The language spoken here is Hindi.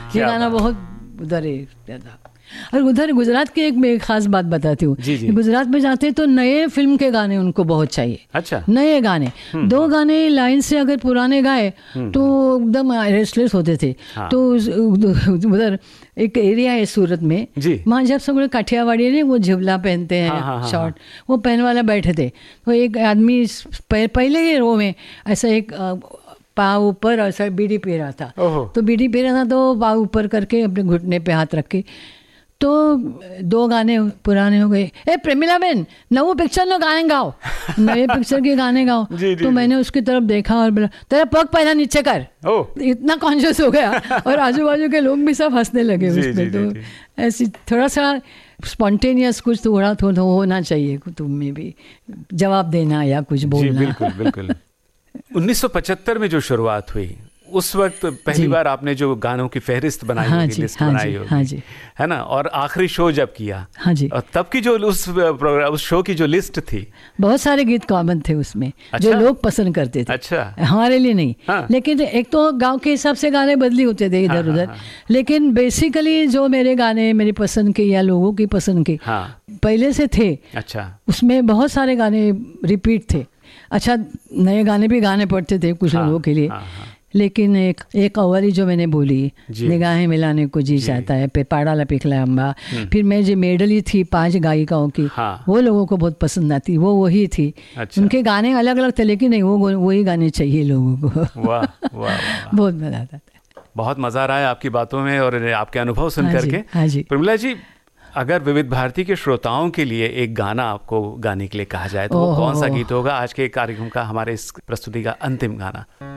ये गाना बहुत उधर है था। और उधर गुजरात की मैं एक खास बात बताती हूँ, गुजरात में जाते तो नए फिल्म के गाने उनको बहुत चाहिए। अच्छा। नए गाने, 2 गाने लाइन से अगर पुराने गाए तो एकदम रेस्टलेस होते थे। हाँ। तो उधर एक एरिया है सूरत में, वहाँ जब सब लोग काठियावाड़ी ने वो झबला पहनते हैं, शॉर्ट, वो पहन वाला बैठे थे। तो एक आदमी पहले ही रो में ऐसा एक पाँव ऊपर ऐसा बीड़ी पी रहा था, तो बीड़ी पी रहा था तो पाँव ऊपर करके अपने घुटने पे हाथ रख के, तो 2 गाने पुराने हो गए। ए प्रेमिला बहन, नवो पिक्चर नो गाने गाओ, नए पिक्चर के गाने गाओ। तो मैंने उसकी तरफ देखा और बोला तेरा पग पहला नीचे कर। इतना कॉन्शियस हो गया और आजू बाजू के लोग भी सब हंसने लगे उसमें। तो ऐसी थोड़ा सा स्पॉन्टेनियस कुछ थोड़ा होना चाहिए तुम में भी, जवाब देना या कुछ बोलना। बिल्कुल बिल्कुल। 1975 में जो शुरुआत हुई उस वक्त पहली बार आपने जो गानों की फहरिस्त बनाई होगी, लिस्ट बनाई होगी, है ना, और आखिरी शो जब किया, हाँ जी, और तब की जो उस शो की जो लिस्ट थी, बहुत सारे गीत कॉमन थे उसमें। अच्छा? जो लोग पसंद करते थे। अच्छा। हमारे लिए नहीं। हाँ। लेकिन एक तो गांव के हिसाब से गाने बदली होते थे इधर उधर। लेकिन बेसिकली जो मेरे गाने मेरी पसंद के या लोगों की पसंद के पहले से थे। अच्छा। उसमें बहुत सारे गाने रिपीट थे। अच्छा, नए गाने भी गाने पड़ते थे कुछ लोगों के लिए। लेकिन एक अवली जो मैंने बोली, निगाहें मिलाने को जी चाहता है, पाड़ा लपिखला अम्बा, फिर मैं जो मेडली थी 5 गायिकाओं की, वो लोगों को बहुत पसंद आती, वो वही थी। अच्छा। उनके गाने अलग अलग थे लेकिन नहीं, वो वही गाने चाहिए लोगों को। वाह वाह, बहुत मजा आता था। बहुत मजा आ रहा है आपकी बातों में और आपके अनुभव सुन करके। हाँ जी। प्रमिला जी, अगर विविध भारती के श्रोताओं के लिए एक गाना आपको गाने के लिए कहा जाए तो वो कौन सा गीत होगा आज के कार्यक्रम का, हमारे इस प्रस्तुति का अंतिम गाना?